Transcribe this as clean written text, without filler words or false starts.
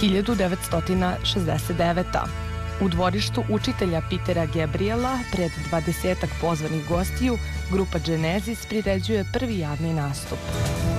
1969. U dvorištu učitelja Petera Gabriela pred 20-ak pozvanih gostiju grupa Genesis priređuje prvi javni nastup.